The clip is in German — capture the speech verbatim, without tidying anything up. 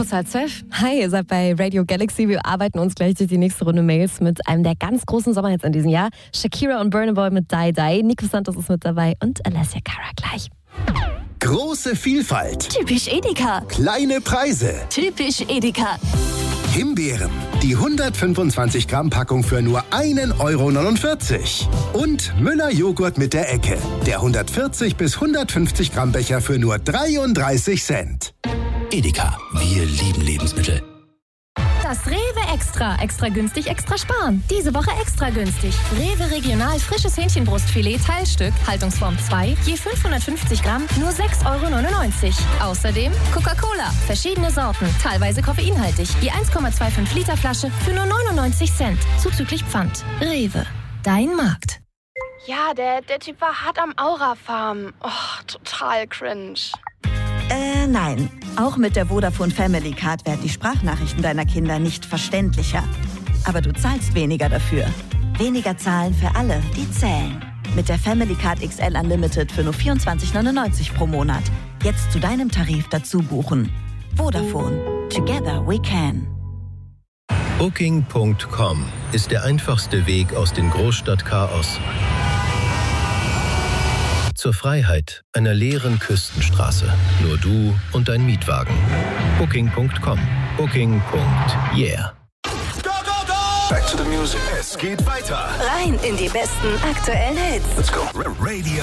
ist halb zwölf. Hi, ihr seid bei Radio Galaxy. Wir arbeiten uns gleich durch die nächste Runde Mails mit einem der ganz großen Sommerhits in diesem Jahr. Shakira und Burna Boy mit Die Die. Nico Santos ist mit dabei und Alessia Cara gleich. Große Vielfalt. Typisch Edeka. Kleine Preise. Typisch Edeka. Himbeeren. Die hundertfünfundzwanzig Gramm Packung für nur ein Euro neunundvierzig. Und Müller Joghurt mit der Ecke. Der hundertvierzig bis hundertfünfzig Gramm Becher für nur dreiunddreißig Cent. Edeka. Wir lieben Lebensmittel. Das Rewe Extra. Extra günstig, extra sparen. Diese Woche extra günstig. Rewe Regional frisches Hähnchenbrustfilet Teilstück, Haltungsform zwei, je fünfhundertfünfzig Gramm, nur sechs Euro neunundneunzig. Außerdem Coca-Cola, verschiedene Sorten, teilweise koffeinhaltig. Je eins Komma fünfundzwanzig Liter Flasche für nur neunundneunzig Cent. Zuzüglich Pfand. Rewe. Dein Markt. Ja, der, der Typ war hart am Aura-Farm. Oh, total cringe. Äh, nein. Auch mit der Vodafone Family Card werden die Sprachnachrichten deiner Kinder nicht verständlicher. Aber du zahlst weniger dafür. Weniger zahlen für alle, die zählen. Mit der Family Card X L Unlimited für nur vierundzwanzig neunundneunzig pro Monat. Jetzt zu deinem Tarif dazu buchen. Vodafone. Together we can. Booking Punkt com ist der einfachste Weg aus dem Großstadtchaos zur Freiheit einer leeren Küstenstraße. Nur du und dein Mietwagen. Booking Punkt com. Booking. Yeah. Go, go, go! Back to the music. Es geht weiter. Rein in die besten aktuellen Hits. Let's go. Radio